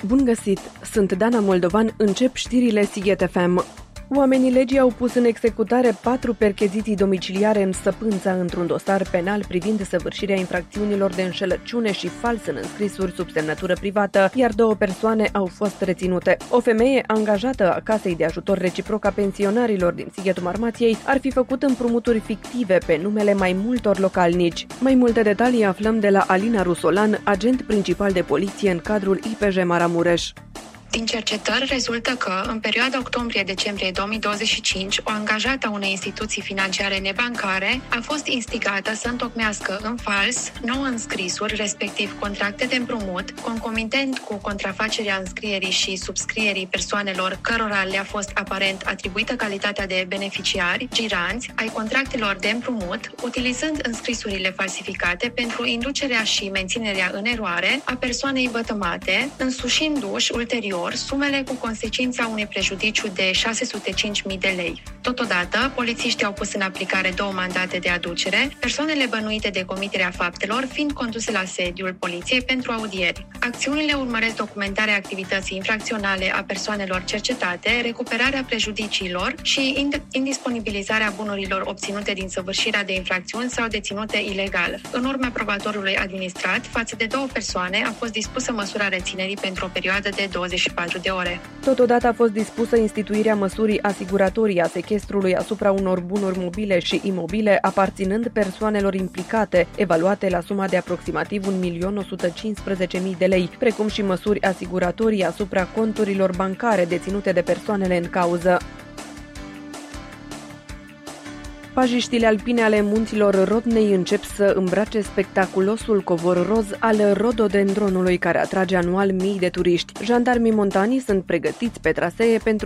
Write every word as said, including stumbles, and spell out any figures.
Bun găsit! Sunt Dana Moldovan, încep știrile Sighet F M. Oamenii legii au pus în executare patru percheziții domiciliare în Săpânța într-un dosar penal privind săvârșirea infracțiunilor de înșelăciune și fals în înscrisuri sub semnătură privată, iar două persoane au fost reținute. O femeie angajată a Casei de Ajutor Reciproc a Pensionarilor din Sighetul Marmației ar fi făcut împrumuturi fictive pe numele mai multor localnici. Mai multe detalii aflăm de la Alina Rusolan, agent principal de poliție în cadrul I P J Maramureș. Din cercetări rezultă că, în perioada octombrie-decembrie două mii douăzeci și cinci, o angajată a unei instituții financiare nebancare a fost instigată să întocmească în fals nouă înscrisuri, respectiv contracte de împrumut, concomitent cu contrafacerea înscrierii și subscrierii persoanelor cărora le-a fost aparent atribuită calitatea de beneficiari, giranți, ai contractelor de împrumut, utilizând înscrisurile falsificate pentru inducerea și menținerea în eroare a persoanei vătămate, însușindu-și ulterior sumele cu consecința unui prejudiciu de șase sute cinci mii de lei. Totodată, polițiștii au pus în aplicare două mandate de aducere, persoanele bănuite de comiterea faptelor fiind conduse la sediul poliției pentru audieri. Acțiunile urmăresc documentarea activității infracționale a persoanelor cercetate, recuperarea prejudiciilor și indisponibilizarea bunurilor obținute din săvârșirea de infracțiuni sau deținute ilegal. În urma probatorului administrat, față de două persoane a fost dispusă măsura reținerii pentru o perioadă de douăzeci și patru de ore. Totodată a fost dispusă instituirea măsurii asiguratorii a sechestrului asupra unor bunuri mobile și imobile aparținând persoanelor implicate, evaluate la suma de aproximativ un milion o sută cincisprezece mii de lei, precum și măsuri asiguratorii asupra conturilor bancare deținute de persoanele în cauză. Pajiștile alpine ale munților Rodnei încep să îmbrace spectaculosul covor roz al rododendronului care atrage anual mii de turiști. Jandarmii montanii sunt pregătiți pe trasee pentru